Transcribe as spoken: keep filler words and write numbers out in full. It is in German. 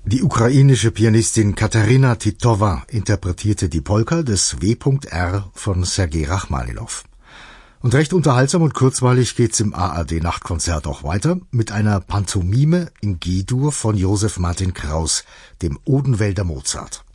Die ukrainische Pianistin Katarina Titowa interpretierte die Polka des W R von Sergei Rachmaninow. Und recht unterhaltsam und kurzweilig geht's im A R D-Nachtkonzert auch weiter mit einer Pantomime in G-Dur von Josef Martin Kraus, dem Odenwälder Mozart.